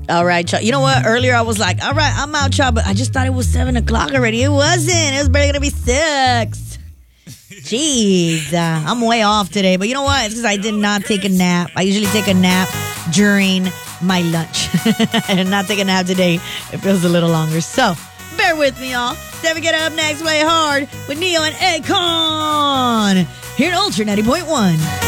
All right, y'all. You know what? Earlier I was like, all right, I'm out, y'all, but I just thought it was 7 o'clock already. It wasn't. It was barely going to be 6. Jeez. I'm way off today. But you know what? It's because I did not take a nap. I usually take a nap during my lunch. I did not take a nap today. It feels a little longer. So, bear with me, y'all. Never get up next, play hard with Neo and Akon here at Ultra 90.1.